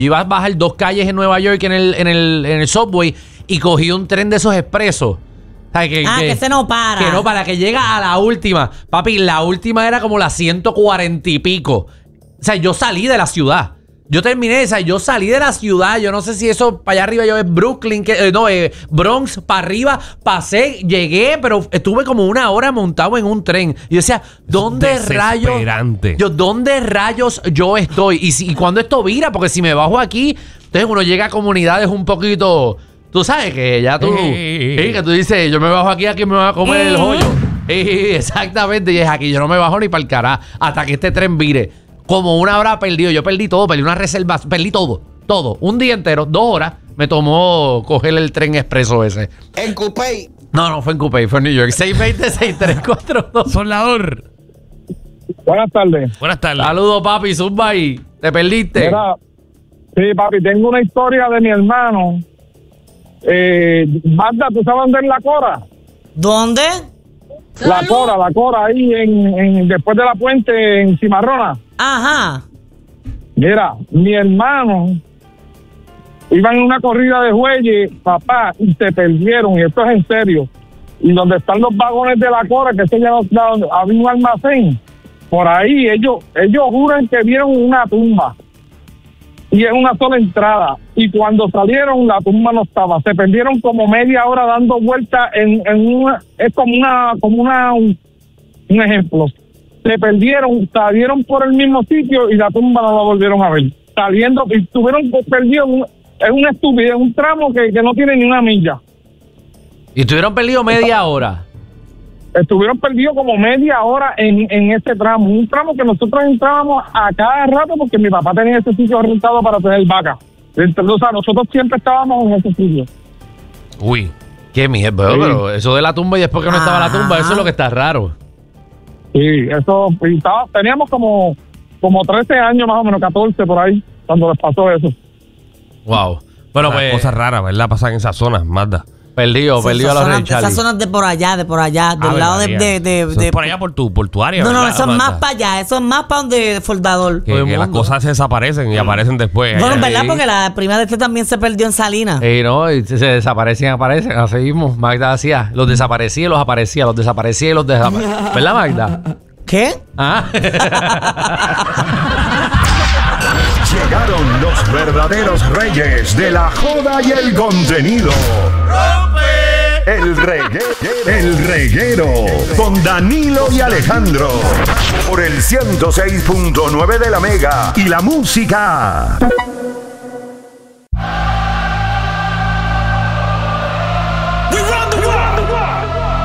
Yo iba a bajar 2 calles en Nueva York en el subway y cogí un tren de esos expresos. O sea, que se no para. Que no para, que llega a la última. Papi, la última era como las 140 y pico. O sea, yo salí de la ciudad. Yo terminé, o sea, yo salí de la ciudad. Yo no sé si eso para allá arriba yo es Brooklyn, Bronx, para arriba, pasé, llegué, pero estuve como 1 hora montado en un tren. Y yo decía, ¿dónde rayos yo estoy? Y cuando esto vira, porque si me bajo aquí, entonces uno llega a comunidades un poquito, tú sabes que ya tú, que tú dices, yo me bajo aquí me va a comer el hoyo. Exactamente, y es aquí, yo no me bajo ni para el carajo hasta que este tren vire. Como 1 hora perdido, yo perdí todo, perdí una reserva, perdí todo. Un día entero, 2 horas, me tomó coger el tren expreso ese. ¿En Coupé? No fue en Coupé, fue en New York. 620-6342. Soldador. Buenas tardes. Buenas tardes. Saludos, papi, zumba ahí. ¿Te perdiste? Mira, sí, papi, tengo una historia de mi hermano. Magda, ¿tú sabes dónde es La Cora? ¿Dónde? La Cora, ahí después de la puente en Cimarrona. Ajá. Mira, mi hermano iba en una corrida de jueyes, papá, y se perdieron, y esto es en serio. Y donde están los vagones de La Cora, que había un almacén, por ahí ellos juran que vieron una tumba. Y es una sola entrada. Y cuando salieron, la tumba no estaba. Se perdieron como media hora dando vueltas en una... Es como un ejemplo. Se perdieron, salieron por el mismo sitio y la tumba no la volvieron a ver. Saliendo, y estuvieron perdidos. Es una estupidez, un tramo que no tiene ni 1 milla. ¿Y estuvieron perdidos media hora? Estuvieron perdidos como media hora en ese tramo. Un tramo que nosotros entrábamos a cada rato porque mi papá tenía ese sitio rentado para tener vaca. Entonces, o sea, nosotros siempre estábamos en ese sitio. Uy, qué mierda. Sí. Pero eso de la tumba y después que no estaba la tumba, eso es lo que está raro. Sí, eso. Teníamos como 13 años más o menos, 14 por ahí, cuando les pasó eso. Wow. Bueno, pues. Cosas raras, ¿verdad? Pasan en esas zonas, Magda. Perdido a los Rey Charlie. Esas zonas de por allá, del lado de por allá por tu área. No, ¿verdad, eso es Magda? más para allá, eso es más para donde Soldador. Que las cosas se desaparecen y aparecen después. Bueno, ¿verdad? Porque la prima de también se perdió en Salinas. No, y se desaparecen, aparecen. Así mismo, Magda hacía. Los desaparecía y los aparecía, los desaparecía y los desaparecía. ¿Verdad, Magda? ¿Qué? Llegaron los verdaderos reyes de la joda y el contenido. El reguero con Danilo y Alejandro por el 106.9 de la Mega y la música.